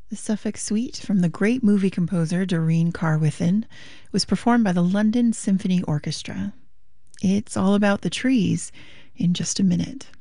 The Suffolk Suite from the great movie composer Doreen Carwithen was performed by the London Symphony Orchestra. It's all about the trees in just a minute.